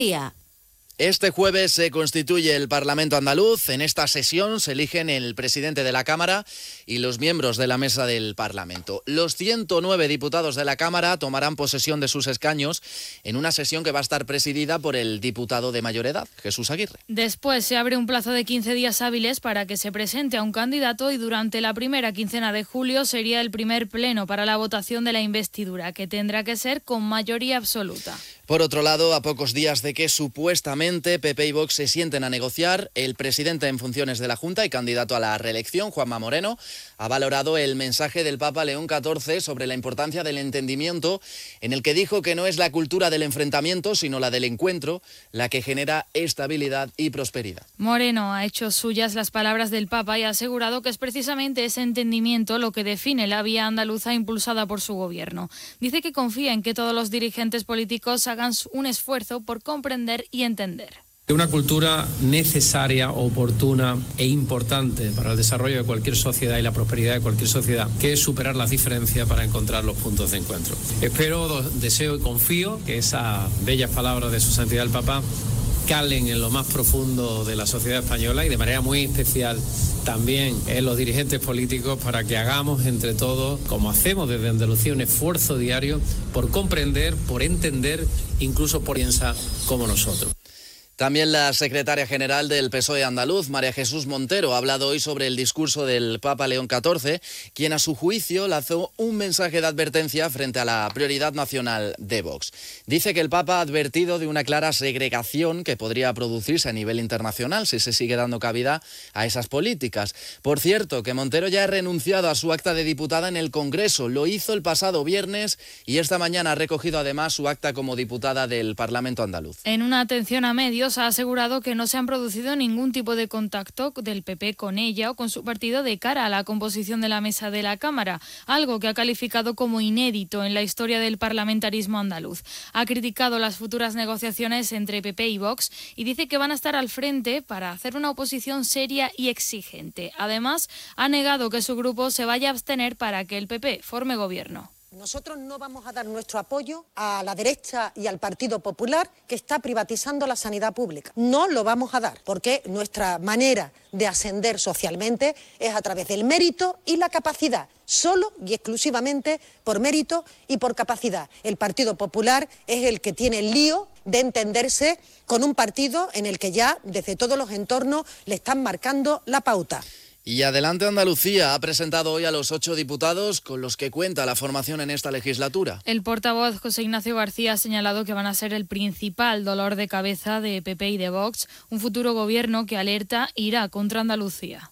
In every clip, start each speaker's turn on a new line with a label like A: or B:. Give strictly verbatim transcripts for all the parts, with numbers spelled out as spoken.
A: Día.
B: Este jueves se constituye el Parlamento andaluz. En esta sesión se eligen el presidente de la Cámara y los miembros de la mesa del Parlamento. Los ciento nueve diputados de la Cámara tomarán posesión de sus escaños en una sesión que va a estar presidida por el diputado de mayor edad, Jesús Aguirre.
C: Después se abre un plazo de quince días hábiles para que se presente a un candidato y durante la primera quincena de julio sería el primer pleno para la votación de la investidura, que tendrá que ser con mayoría absoluta.
B: Por otro lado, a pocos días de que supuestamente P P y Vox se sienten a negociar, el presidente en funciones de la Junta y candidato a la reelección, Juanma Moreno, ha valorado el mensaje del Papa León catorce sobre la importancia del entendimiento, en el que dijo que no es la cultura del enfrentamiento, sino la del encuentro, la que genera estabilidad y prosperidad.
C: Moreno ha hecho suyas las palabras del Papa y ha asegurado que es precisamente ese entendimiento lo que define la vía andaluza impulsada por su gobierno. Dice que confía en que todos los dirigentes políticos hagan un esfuerzo por comprender y entender.
D: Una cultura necesaria, oportuna e importante para el desarrollo de cualquier sociedad y la prosperidad de cualquier sociedad, que es superar las diferencias para encontrar los puntos de encuentro. Espero, deseo y confío que esas bellas palabras de su santidad el Papa calen en lo más profundo de la sociedad española y de manera muy especial también en los dirigentes políticos, para que hagamos entre todos, como hacemos desde Andalucía, un esfuerzo diario por comprender, por entender, incluso por pensar como nosotros.
B: También la secretaria general del P S O E andaluz, María Jesús Montero, ha hablado hoy sobre el discurso del Papa León catorce, quien a su juicio lanzó un mensaje de advertencia frente a la prioridad nacional de Vox. Dice que el Papa ha advertido de una clara segregación que podría producirse a nivel internacional si se sigue dando cabida a esas políticas. Por cierto, que Montero ya ha renunciado a su acta de diputada en el Congreso. Lo hizo el pasado viernes y esta mañana ha recogido además su acta como diputada del Parlamento andaluz.
C: En una atención a medios, ha asegurado que no se han producido ningún tipo de contacto del P P con ella o con su partido de cara a la composición de la mesa de la Cámara, algo que ha calificado como inédito en la historia del parlamentarismo andaluz. Ha criticado las futuras negociaciones entre P P y Vox y dice que van a estar al frente para hacer una oposición seria y exigente. Además, ha negado que su grupo se vaya a abstener para que el P P forme gobierno.
E: Nosotros no vamos a dar nuestro apoyo a la derecha y al Partido Popular, que está privatizando la sanidad pública. No lo vamos a dar, porque nuestra manera de ascender socialmente es a través del mérito y la capacidad, solo y exclusivamente por mérito y por capacidad. El Partido Popular es el que tiene el lío de entenderse con un partido en el que ya desde todos los entornos le están marcando la pauta.
B: Y Adelante Andalucía ha presentado hoy a los ocho diputados con los que cuenta la formación en esta legislatura.
C: El portavoz José Ignacio García ha señalado que van a ser el principal dolor de cabeza de P P y de Vox, un futuro gobierno que alerta irá contra Andalucía.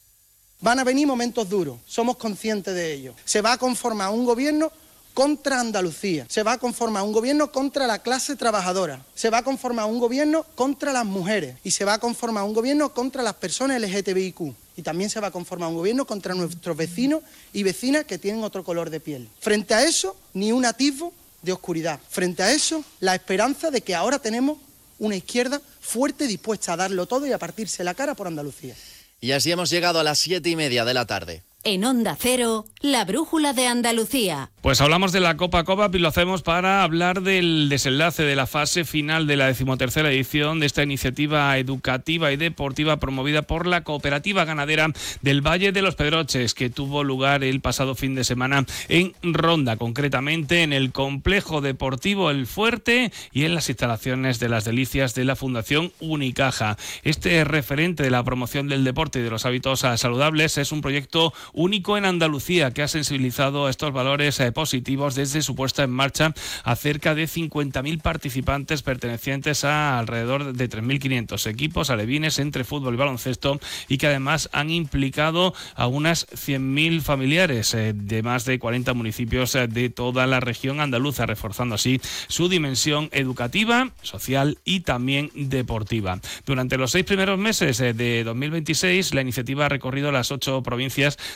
F: Van a venir momentos duros, somos conscientes de ello. Se va a conformar un gobierno contra Andalucía, se va a conformar un gobierno contra la clase trabajadora, se va a conformar un gobierno contra las mujeres y se va a conformar un gobierno contra las personas L G T B I Q. Y también se va a conformar un gobierno contra nuestros vecinos y vecinas que tienen otro color de piel. Frente a eso, ni un atisbo de oscuridad. Frente a eso, la esperanza de que ahora tenemos una izquierda fuerte, dispuesta a darlo todo y a partirse la cara por Andalucía.
B: Y así hemos llegado a las siete y media de la tarde.
A: En Onda Cero, la brújula de Andalucía.
G: Pues hablamos de la Copa Copa y lo hacemos para hablar del desenlace de la fase final de la decimotercera edición de esta iniciativa educativa y deportiva promovida por la Cooperativa Ganadera del Valle de los Pedroches, que tuvo lugar el pasado fin de semana en Ronda, concretamente en el complejo deportivo El Fuerte y en las instalaciones de Las Delicias de la Fundación Unicaja. Este referente de la promoción del deporte y de los hábitos saludables es un proyecto único en Andalucía, que ha sensibilizado a estos valores eh, positivos desde su puesta en marcha a cerca de cincuenta mil participantes pertenecientes a alrededor de tres mil quinientos equipos alevines entre fútbol y baloncesto, y que además han implicado a unas cien mil familiares eh, de más de cuarenta municipios eh, de toda la región andaluza, reforzando así su dimensión educativa, social y también deportiva. Durante los seis primeros meses eh, de dos mil veintiséis, la iniciativa ha recorrido las ocho provincias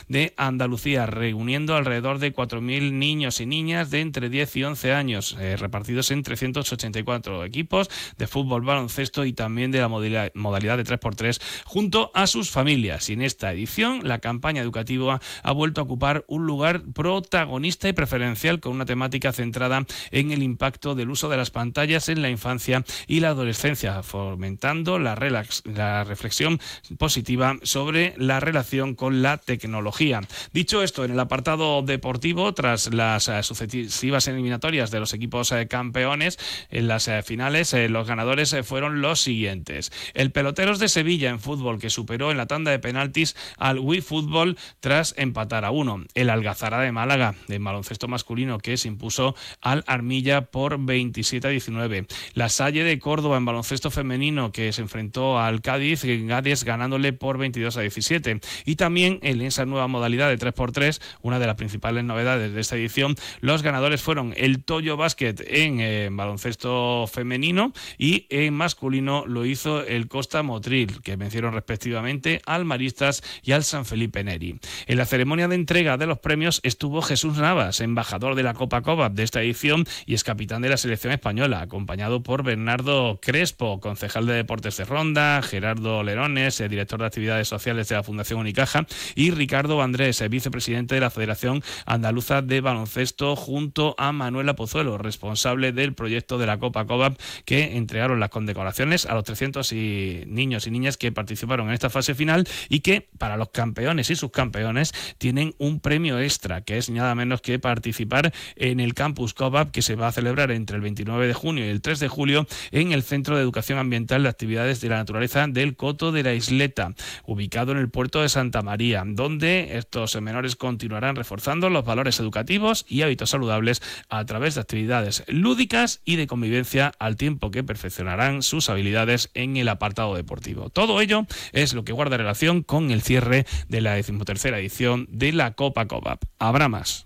G: de Andalucía, reuniendo alrededor de cuatro mil niños y niñas de entre diez y once años, eh, repartidos en trescientos ochenta y cuatro equipos de fútbol, baloncesto y también de la modalidad, modalidad de tres por tres, junto a sus familias. Y en esta edición, la campaña educativa ha vuelto a ocupar un lugar protagonista y preferencial, con una temática centrada en el impacto del uso de las pantallas en la infancia y la adolescencia, fomentando la, relax, la reflexión positiva sobre la relación con la tecnología. Dicho esto, en el apartado deportivo, tras las uh, sucesivas eliminatorias de los equipos uh, campeones, en las uh, finales, uh, los ganadores uh, fueron los siguientes. El Peloteros de Sevilla en fútbol, que superó en la tanda de penaltis al Wii Fútbol tras empatar a uno. El Algazara de Málaga, en baloncesto masculino, que se impuso al Armilla por veintisiete a diecinueve. La Salle de Córdoba en baloncesto femenino, que se enfrentó al Cádiz, Cádiz ganándole por veintidós a diecisiete. Y también en esa nueva modalidad de tres por tres, una de las principales novedades de esta edición, los ganadores fueron el Toyo Basket en eh, baloncesto femenino, y en masculino lo hizo el Costa Motril, que vencieron respectivamente al Maristas y al San Felipe Neri. En la ceremonia de entrega de los premios estuvo Jesús Navas, embajador de la Copa Coba de esta edición y es capitán de la selección española, acompañado por Bernardo Crespo, concejal de Deportes de Ronda, Gerardo Lerones, eh, director de actividades sociales de la Fundación Unicaja, y Ricardo Andrés, eh, vicepresidente de la Federación Andaluza de Baloncesto, junto a Manuela Pozuelo, responsable del proyecto de la Copa Coba, que entregaron las condecoraciones a los trescientos y niños y niñas que participaron en esta fase final, y que para los campeones y subcampeones tienen un premio extra, que es nada menos que participar en el Campus Coba, que se va a celebrar entre el veintinueve de junio y el tres de julio en el Centro de Educación Ambiental de Actividades de la Naturaleza del Coto de la Isleta, ubicado en el puerto de Santa María, donde estos menores continuarán reforzando los valores educativos y hábitos saludables a través de actividades lúdicas y de convivencia, al tiempo que perfeccionarán sus habilidades en el apartado deportivo. Todo ello es lo que guarda relación con el cierre de la decimotercera edición de la Copa Coba. Habrá más.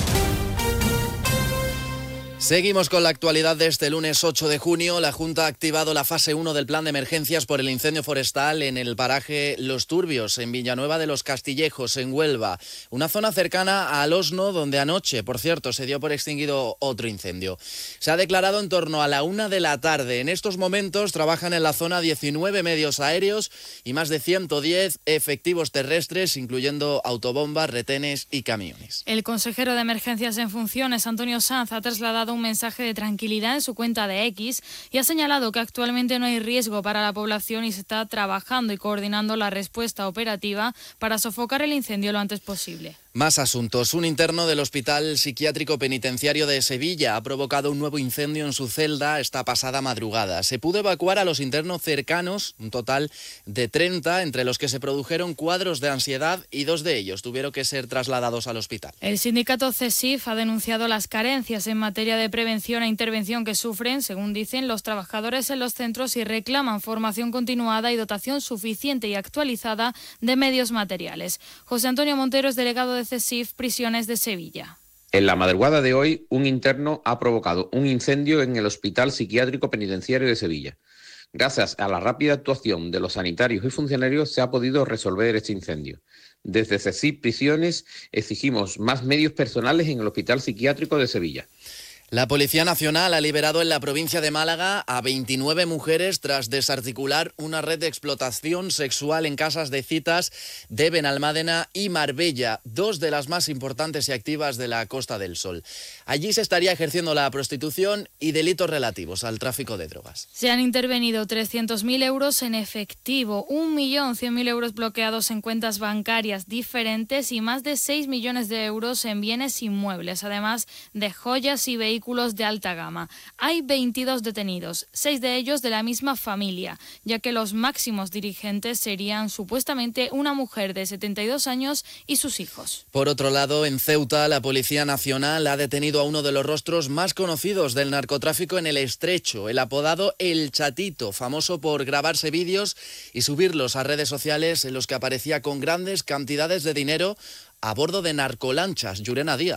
B: Seguimos con la actualidad de este lunes ocho de junio. La Junta ha activado la fase uno del plan de emergencias por el incendio forestal en el paraje Los Turbios, en Villanueva de los Castillejos, en Huelva. Una zona cercana al Osno, donde anoche, por cierto, se dio por extinguido otro incendio. Se ha declarado en torno a la una de la tarde. En estos momentos trabajan en la zona diecinueve medios aéreos y más de ciento diez efectivos terrestres, incluyendo autobombas, retenes y camiones.
C: El consejero de Emergencias en funciones, Antonio Sanz, ha trasladado un mensaje de tranquilidad en su cuenta de X y ha señalado que actualmente no hay riesgo para la población y se está trabajando y coordinando la respuesta operativa para sofocar el incendio lo antes posible.
B: Más asuntos. Un interno del Hospital Psiquiátrico Penitenciario de Sevilla ha provocado un nuevo incendio en su celda esta pasada madrugada. Se pudo evacuar a los internos cercanos, un total de treinta, entre los que se produjeron cuadros de ansiedad y dos de ellos tuvieron que ser trasladados al hospital.
C: El sindicato CESIF ha denunciado las carencias en materia de prevención e intervención que sufren, según dicen, los trabajadores en los centros y reclaman formación continuada y dotación suficiente y actualizada de medios materiales. José Antonio Montero es delegado de CESIF Prisiones de Sevilla.
H: En la madrugada de hoy, un interno ha provocado un incendio en el Hospital Psiquiátrico Penitenciario de Sevilla. Gracias a la rápida actuación de los sanitarios y funcionarios se ha podido resolver este incendio. Desde CESIF Prisiones exigimos más medios personales en el Hospital Psiquiátrico de Sevilla.
B: La Policía Nacional ha liberado en la provincia de Málaga a veintinueve mujeres tras desarticular una red de explotación sexual en casas de citas de Benalmádena y Marbella, dos de las más importantes y activas de la Costa del Sol. Allí se estaría ejerciendo la prostitución y delitos relativos al tráfico de drogas.
C: Se han intervenido trescientos mil euros en efectivo, un millón cien mil euros bloqueados en cuentas bancarias diferentes y más de seis millones de euros en bienes inmuebles, además de joyas y vehículos de alta gama. Hay veintidós detenidos, seis de ellos de la misma familia, ya que los máximos dirigentes serían supuestamente una mujer de setenta y dos años y sus hijos.
B: Por otro lado, en Ceuta, la Policía Nacional ha detenido a uno de los rostros más conocidos del narcotráfico en el Estrecho, el apodado El Chatito, famoso por grabarse vídeos y subirlos a redes sociales en los que aparecía con grandes cantidades de dinero a bordo de narcolanchas. Llurena Díaz.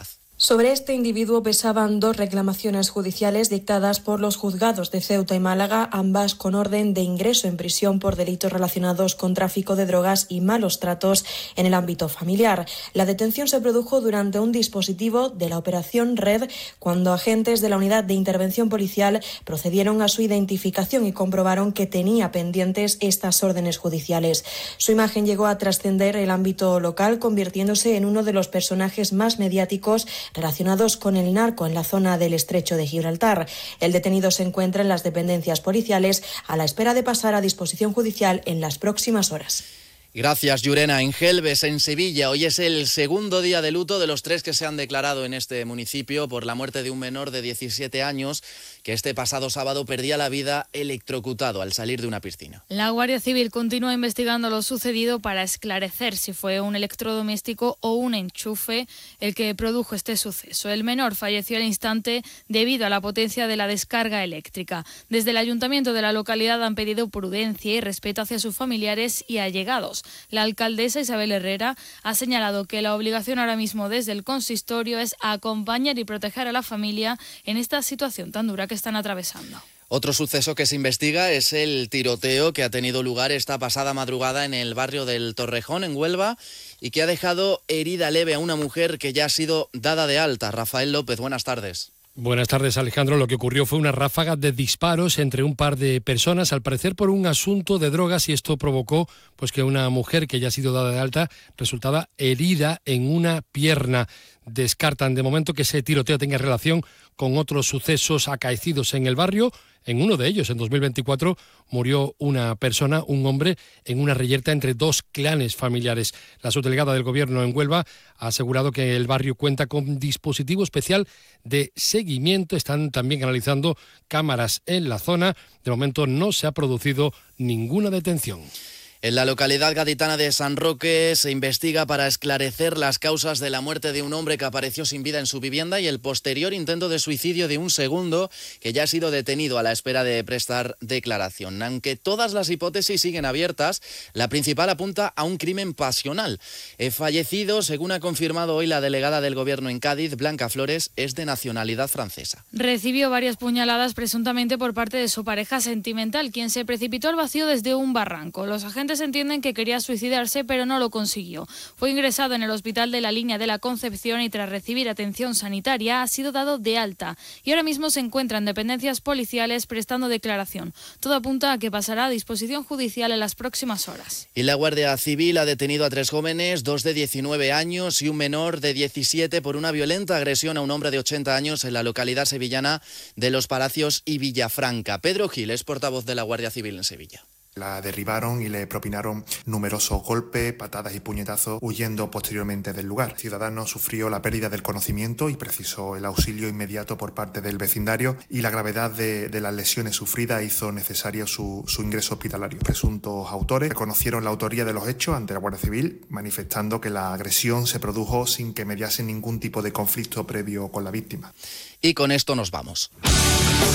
I: Sobre este individuo pesaban dos reclamaciones judiciales dictadas por los juzgados de Ceuta y Málaga, ambas con orden de ingreso en prisión por delitos relacionados con tráfico de drogas y malos tratos en el ámbito familiar. La detención se produjo durante un dispositivo de la Operación Red, cuando agentes de la Unidad de Intervención Policial procedieron a su identificación y comprobaron que tenía pendientes estas órdenes judiciales. Su imagen llegó a trascender el ámbito local, convirtiéndose en uno de los personajes más mediáticos relacionados con el narco en la zona del Estrecho de Gibraltar. El detenido se encuentra en las dependencias policiales a la espera de pasar a disposición judicial en las próximas horas.
B: Gracias, Llurena. En Gelbes, en Sevilla, hoy es el segundo día de luto de los tres que se han declarado en este municipio por la muerte de un menor de diecisiete años que este pasado sábado perdía la vida electrocutado al salir de una piscina.
C: La Guardia Civil continúa investigando lo sucedido para esclarecer si fue un electrodoméstico o un enchufe el que produjo este suceso. El menor falleció al instante debido a la potencia de la descarga eléctrica. Desde el ayuntamiento de la localidad han pedido prudencia y respeto hacia sus familiares y allegados. La alcaldesa Isabel Herrera ha señalado que la obligación ahora mismo desde el consistorio es acompañar y proteger a la familia en esta situación tan dura que están atravesando.
B: Otro suceso que se investiga es el tiroteo que ha tenido lugar esta pasada madrugada en el barrio del Torrejón, en Huelva, y que ha dejado herida leve a una mujer que ya ha sido dada de alta. Rafael López, buenas tardes.
J: Buenas tardes, Alejandro. Lo que ocurrió fue una ráfaga de disparos entre un par de personas, al parecer por un asunto de drogas, y esto provocó pues que una mujer que ya ha sido dada de alta resultaba herida en una pierna. Descartan de momento que ese tiroteo tenga relación con otros sucesos acaecidos en el barrio. En uno de ellos, en dos mil veinticuatro, murió una persona, un hombre, en una reyerta entre dos clanes familiares. La subdelegada del Gobierno en Huelva ha asegurado que el barrio cuenta con dispositivo especial de seguimiento. Están también analizando cámaras en la zona. De momento no se ha producido ninguna detención.
B: En la localidad gaditana de San Roque se investiga para esclarecer las causas de la muerte de un hombre que apareció sin vida en su vivienda y el posterior intento de suicidio de un segundo que ya ha sido detenido a la espera de prestar declaración. Aunque todas las hipótesis siguen abiertas, la principal apunta a un crimen pasional. El fallecido, según ha confirmado hoy la delegada del Gobierno en Cádiz, Blanca Flores, es de nacionalidad francesa.
C: Recibió varias puñaladas presuntamente por parte de su pareja sentimental, quien se precipitó al vacío desde un barranco. Los agentes entienden que quería suicidarse, pero no lo consiguió. Fue ingresado en el hospital de la Línea de la Concepción y tras recibir atención sanitaria ha sido dado de alta y ahora mismo se encuentra en dependencias policiales prestando declaración. Todo apunta a que pasará a disposición judicial en las próximas horas.
B: Y la Guardia Civil ha detenido a tres jóvenes, dos de diecinueve años y un menor de diecisiete, por una violenta agresión a un hombre de ochenta años en la localidad sevillana de Los Palacios y Villafranca. Pedro Gil es portavoz de la Guardia Civil en Sevilla.
K: La derribaron y le propinaron numerosos golpes, patadas y puñetazos, huyendo posteriormente del lugar. El ciudadano sufrió la pérdida del conocimiento y precisó el auxilio inmediato por parte del vecindario, y la gravedad de, de las lesiones sufridas hizo necesario su, su ingreso hospitalario. Presuntos autores reconocieron la autoría de los hechos ante la Guardia Civil, manifestando que la agresión se produjo sin que mediase ningún tipo de conflicto previo con la víctima.
B: Y con esto nos vamos.